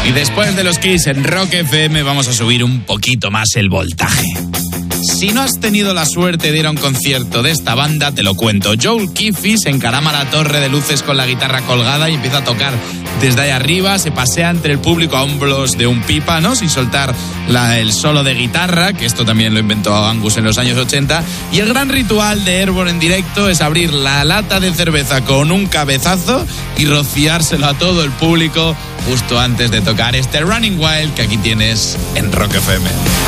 Y después de los Kiss en Rock FM vamos a subir un poquito más el voltaje. Si no has tenido la suerte de ir a un concierto de esta banda, te lo cuento. Joel Keefe se encarama a la torre de luces con la guitarra colgada y empieza a tocar desde ahí arriba. Se pasea entre el público a hombros de un pipa, ¿no? Sin soltar el solo de guitarra, que esto también lo inventó Angus en los años 80. Y el gran ritual de Airborne en directo es abrir la lata de cerveza con un cabezazo y rociárselo a todo el público justo antes de tocar este Running Wild que aquí tienes en Rock FM.